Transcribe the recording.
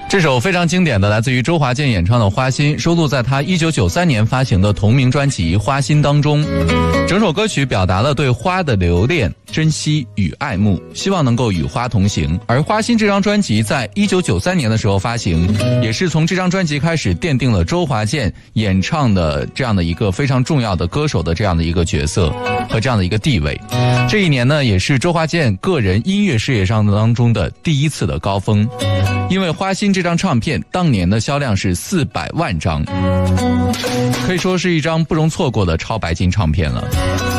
这首非常经典的来自于周华健演唱的《花心》，收录在他1993年发行的同名专辑《花心》当中。整首歌曲表达了对花的留恋、珍惜与爱慕，希望能够与花同行。而《花心》这张专辑在1993年的时候发行，也是从这张专辑开始奠定了周华健演唱的这样的一个非常重要的歌手的这样的一个角色和这样的一个地位。这一年呢，也是周华健个人音乐事业上当中的第一次的高峰。因为《花心》这张唱片当年的销量是400万张，可以说是一张不容错过的超白金唱片了。